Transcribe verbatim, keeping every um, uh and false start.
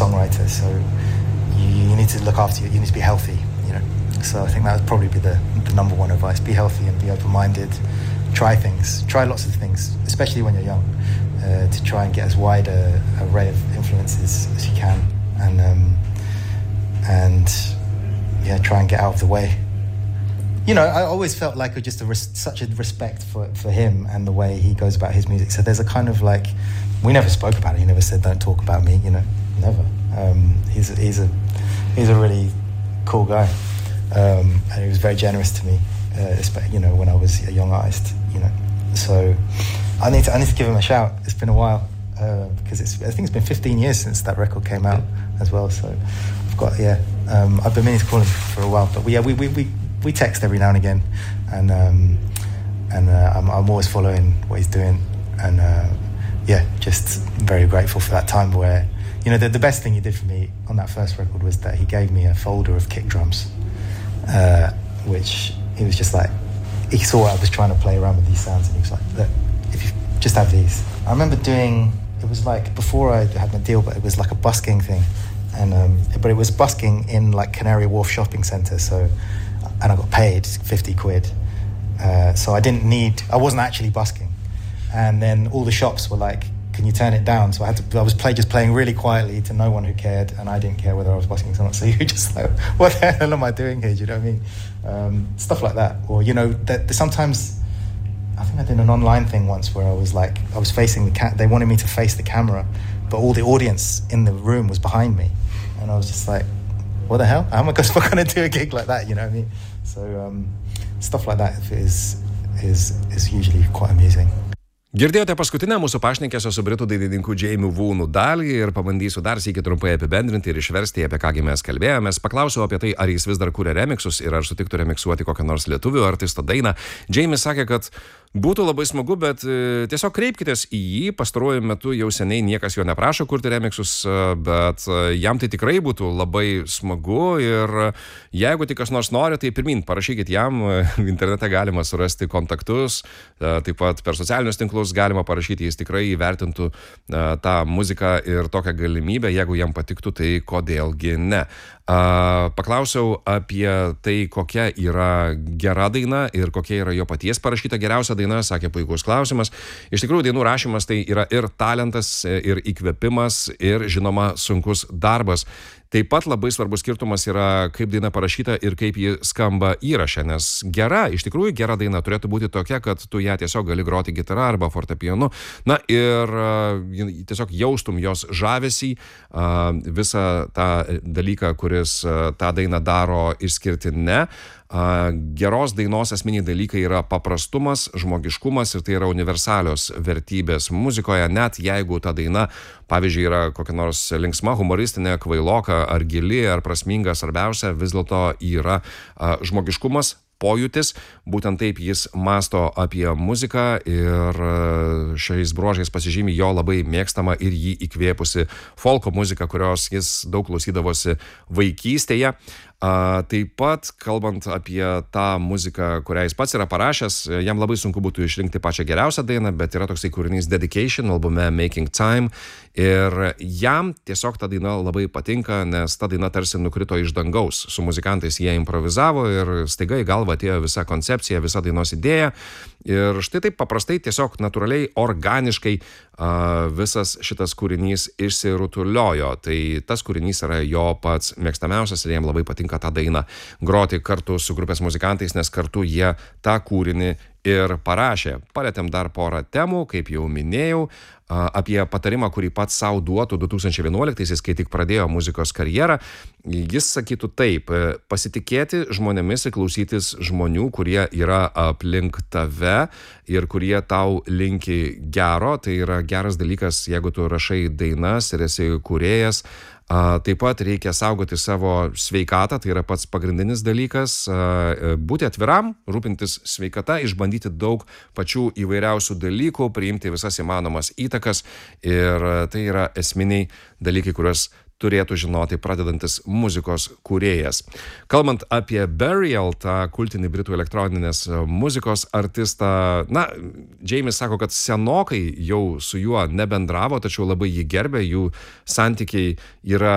songwriter, so you, you need to look after you. You need to be healthy, you know. So I think that would probably be the, the number one advice: be healthy and be open-minded. Try things, try lots of things, especially when you're young, uh, to try and get as wide a array of influences as you can, and um, and yeah, try and get out of the way. You know, I always felt like a, just a res- such a respect for, for him and the way he goes about his music. So there's a kind of like, we never spoke about it. He never said, "Don't talk about me," you know, never. Um, he's a, he's a he's a really cool guy, um, and he was very generous to me. Uh, you know, when I was a young artist, you know, so I need to I need to give him a shout. It's been a while uh, because it's I think it's been fifteen years since that record came out as well. So I've got yeah, um, I've been meaning to call him for a while, but we yeah we we we, we text every now and again, and um, and uh, I'm I'm always following what he's doing, and uh, yeah, just very grateful for that time where you know the the best thing he did for me on that first record was that he gave me a folder of kick drums, uh, which. He was just like, he saw I was trying to play around with these sounds, and he was like, look, if you just have these. I remember doing, it was like, before I had my deal, but it was like a busking thing. And um, but it was busking in like Canary Wharf shopping centre, so, and I got paid fifty quid. Uh, so I didn't need, I wasn't actually busking. And then all the shops were like, can you turn it down? So I had to, I was play, just playing really quietly to no one who cared, and I didn't care whether I was busking or not. So you're just like, what the hell am I doing here? Do you know what I mean? Um, stuff like that. Or, you know, that sometimes, I think I did an online thing once where I was like, I was facing the cat, they wanted me to face the camera, but all the audience in the room was behind me. And I was just like, what the hell? How am I going to do a gig like that? You know what I mean? So um, stuff like that is, is, is usually quite amusing. Girdėjote paskutinę mūsų pašnekesio su britų dainininku Jamie Woonu dalį ir pabandysiu dar sykį trumpai apibendrinti ir išversti, apie kągi mes kalbėjomės. Paklausiau apie tai, ar jis vis dar kuria remiksus ir ar sutiktų remiksuoti kokią nors lietuvių artisto dainą. Jamie sakė, kad būtų labai smagu, bet tiesiog kreipkitės į jį. Pastaruoju metu jau seniai niekas jo neprašo kurti remiksus, bet jam tai tikrai būtų labai smagu ir jeigu tik kas nors nori, tai pirmin parašykit jam. Internete galima surasti kontaktus, taip pat per socialinius tinklus galima parašyti, jis tikrai įvertintų tą muziką ir tokią galimybę, jeigu jam patiktų, tai kodėlgi ne. Paklausiau apie tai, kokia yra gera daina ir kokia yra jo paties parašyta geriausia daina, sakė puikus klausimas. Iš tikrųjų, dainų rašymas tai yra ir talentas, ir įkvėpimas, ir žinoma sunkus darbas. Taip pat labai svarbus skirtumas yra, kaip daina parašyta ir kaip ji skamba įraše, nes gera, iš tikrųjų gera daina turėtų būti tokia, kad tu ją tiesiog gali groti gitara arba fortepijonu, na ir uh, tiesiog jaustum jos žavesį, uh, visą tą dalyką, kuris uh, tą dainą daro išskirtine. Uh, geros dainos esminiai dalykai yra paprastumas, žmogiškumas ir tai yra universalios vertybės muzikoje, net jeigu ta daina, pavyzdžiui, yra kokia nors linksma, humoristinė, kvailoka ar gili, ar prasminga, svarbiausia vis dėlto yra uh, žmogiškumas, pojūtis, būtent taip jis masto apie muziką ir šiais bruožais pasižymi jo labai mėgstama ir jį įkvėpusi folko muzika, kurios jis daug klausydavosi vaikystėje. A, taip pat, kalbant apie tą muziką, kurią jis pats yra parašęs, jam labai sunku būtų išrinkti pačią geriausią dainą, bet yra toksai kūrinys Dedication albume Making Time ir jam tiesiog ta daina labai patinka, nes ta daina tarsi nukrito iš dangaus. Su muzikantais jie improvizavo ir staiga į galvą atėjo visa koncepcija, visa dainos idėja ir štai taip paprastai, tiesiog natūraliai, organiškai a, visas šitas kūrinys išsirutuliojo. Tai tas kūrinys yra jo pats mėgstamiausias ir jam labai patinka tą dainą groti kartu su grupės muzikantais, nes kartu jie tą kūrinį ir parašė. Palėtėm dar porą temų, kaip jau minėjau, apie patarimą, kurį pats savo duotų du tūkstančiai vienuoliktaisiais, kai tik pradėjo muzikos karjerą. Jis sakytų taip: pasitikėti žmonėmis ir klausytis žmonių, kurie yra aplink tave ir kurie tau linki gero. Tai yra geras dalykas, jeigu tu rašai dainas ir esi kūrėjas. Taip pat reikia saugoti savo sveikatą, tai yra pats pagrindinis dalykas, būti atviram, rūpintis sveikata, išbandyti daug pačių įvairiausių dalykų, priimti visas įmanomas įtakas ir tai yra esminiai dalykai, kuriuos turėtų žinoti pradedantis muzikos kūrėjas. Kalbant apie Burial, tą kultinį britų elektroninės muzikos artistą, na, Jamie sako, kad senokai jau su juo nebendravo, tačiau labai jį gerbė, jų santykiai yra